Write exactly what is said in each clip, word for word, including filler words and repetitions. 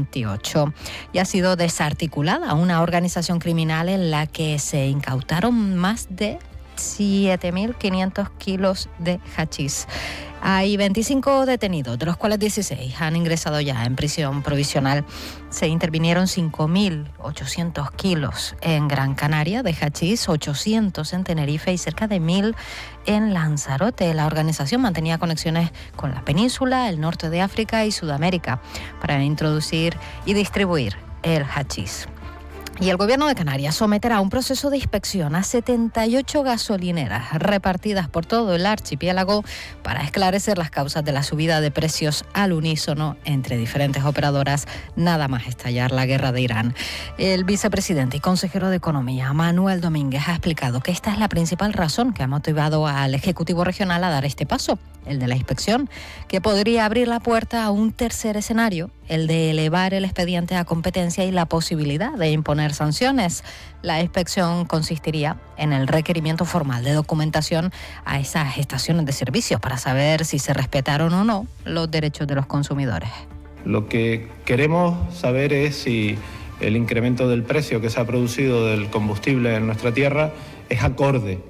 veintiocho y ha sido desarticulada una organización criminal en la que se incautaron más de siete mil quinientos kilos de hachís. Hay veinticinco detenidos, de los cuales dieciséis han ingresado ya en prisión provisional. Se intervinieron cinco mil ochocientos kilos en Gran Canaria de hachís, ochocientos en Tenerife y cerca de mil en Lanzarote. La organización mantenía conexiones con la península, el norte de África y Sudamérica para introducir y distribuir el hachís. Y el Gobierno de Canarias someterá a un proceso de inspección a setenta y ocho gasolineras repartidas por todo el archipiélago para esclarecer las causas de la subida de precios al unísono entre diferentes operadoras, nada más estallar la guerra de Irán. El vicepresidente y consejero de Economía, Manuel Domínguez, ha explicado que esta es la principal razón que ha motivado al Ejecutivo Regional a dar este paso, el de la inspección, que podría abrir la puerta a un tercer escenario, el de elevar el expediente a competencia y la posibilidad de imponer sanciones. La inspección consistiría en el requerimiento formal de documentación a esas estaciones de servicio para saber si se respetaron o no los derechos de los consumidores. Lo que queremos saber es si el incremento del precio que se ha producido del combustible en nuestra tierra es acorde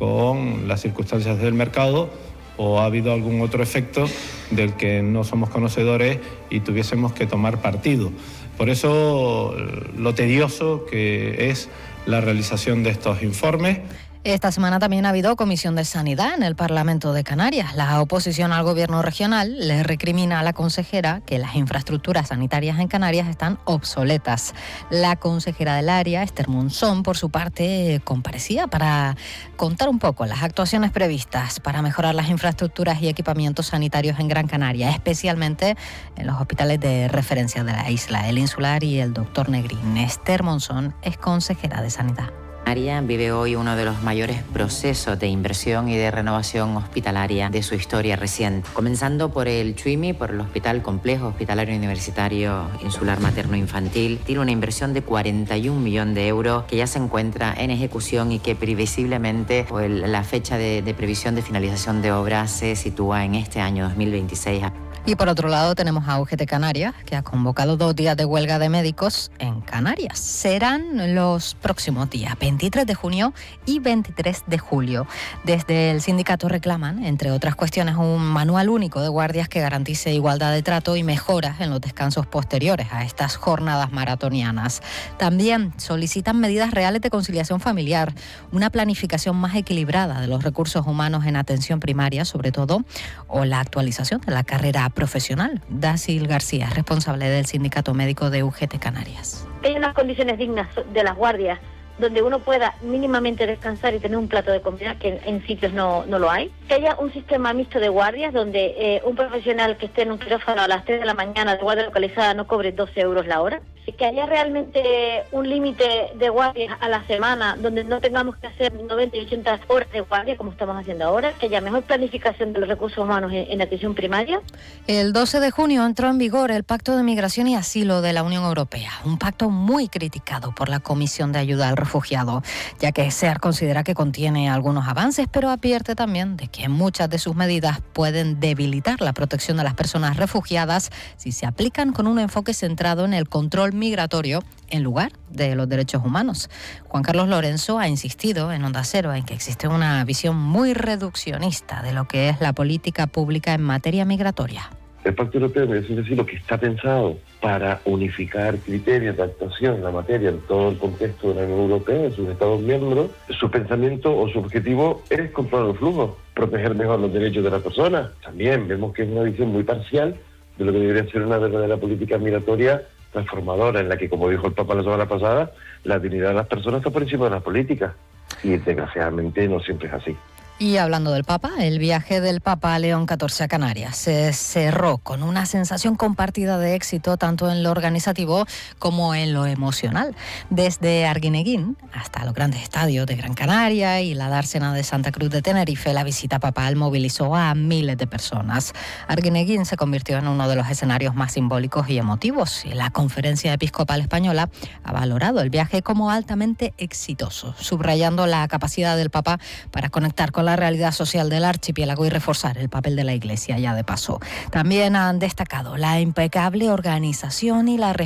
con las circunstancias del mercado o ha habido algún otro efecto del que no somos conocedores y tuviésemos que tomar partido. Por eso lo tedioso que es la realización de estos informes. Esta semana también ha habido Comisión de Sanidad en el Parlamento de Canarias. La oposición al Gobierno regional le recrimina a la consejera que las infraestructuras sanitarias en Canarias están obsoletas. La consejera del área, Esther Monzón, por su parte, comparecía para contar un poco las actuaciones previstas para mejorar las infraestructuras y equipamientos sanitarios en Gran Canaria, especialmente en los hospitales de referencia de la isla, el Insular y el Doctor Negrín. Esther Monzón es consejera de Sanidad. Canarias vive hoy uno de los mayores procesos de inversión y de renovación hospitalaria de su historia reciente. Comenzando por el Chuimi, por el Hospital Complejo Hospitalario Universitario Insular Materno Infantil, tiene una inversión de cuarenta y un millones de euros que ya se encuentra en ejecución y que previsiblemente pues, la fecha de, de previsión de finalización de obras se sitúa en este año dos mil veintiséis. Y por otro lado tenemos a U G T Canarias, que ha convocado dos días de huelga de médicos en Canarias. Serán los próximos días, veintitrés de junio y veintitrés de julio. Desde el sindicato reclaman, entre otras cuestiones, un manual único de guardias que garantice igualdad de trato y mejoras en los descansos posteriores a estas jornadas maratonianas. También solicitan medidas reales de conciliación familiar, una planificación más equilibrada de los recursos humanos en atención primaria, sobre todo, o la actualización de la carrera profesional. Dácil García, responsable del Sindicato Médico de U G T Canarias. Hay unas condiciones dignas de las guardias donde uno pueda mínimamente descansar y tener un plato de comida, que en sitios no, no lo hay. Que haya un sistema mixto de guardias donde eh, un profesional que esté en un quirófano a las tres de la mañana de guardia localizada no cobre doce euros la hora. Que haya realmente un límite de guardias a la semana donde no tengamos que hacer noventa y ochenta horas de guardia como estamos haciendo ahora. Que haya mejor planificación de los recursos humanos en, en atención primaria. El doce de junio entró en vigor el Pacto de Migración y Asilo de la Unión Europea, un pacto muy criticado por la Comisión de Ayuda al Refugiado, ya que S E A R considera que contiene algunos avances, pero advierte también de que muchas de sus medidas pueden debilitar la protección de las personas refugiadas si se aplican con un enfoque centrado en el control migratorio en lugar de los derechos humanos. Juan Carlos Lorenzo ha insistido en Onda Cero en que existe una visión muy reduccionista de lo que es la política pública en materia migratoria. El Pacto Europeo de Migración y Asilo, que está pensado para unificar criterios de actuación en la materia en todo el contexto de la Unión Europea, en sus Estados miembros, su pensamiento o su objetivo es controlar los flujos, proteger mejor los derechos de las personas. También vemos que es una visión muy parcial de lo que debería ser una verdadera política migratoria transformadora, en la que, como dijo el Papa la semana pasada, la dignidad de las personas está por encima de las políticas. Y desgraciadamente no siempre es así. Y hablando del Papa, el viaje del Papa León catorce a Canarias se cerró con una sensación compartida de éxito tanto en lo organizativo como en lo emocional. Desde Arguineguín hasta los grandes estadios de Gran Canaria y la dársena de Santa Cruz de Tenerife, la visita papal movilizó a miles de personas. Arguineguín se convirtió en uno de los escenarios más simbólicos y emotivos. Y la Conferencia Episcopal Española ha valorado el viaje como altamente exitoso, subrayando la capacidad del Papa para conectar con la realidad social del archipiélago y reforzar el papel de la Iglesia ya de paso. También han destacado la impecable organización y la